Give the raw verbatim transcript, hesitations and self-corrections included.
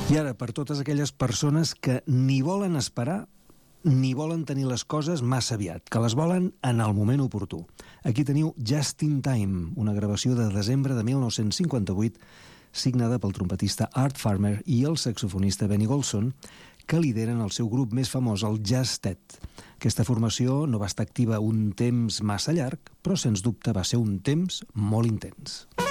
I ara, per totes aquelles persones que ni volen esperar ni volen tenir les coses massa aviat, que les volen en el moment oportú. Aquí teniu Just in Time, una gravació de desembre de mil nou-cents cinquanta-vuit, signada pel trompetista Art Farmer i el saxofonista Benny Golson, que lideren el seu grup més famós, el Jazztet. Aquesta formació no va estar activa un temps massa llarg, però sens dubte va ser un temps molt intens.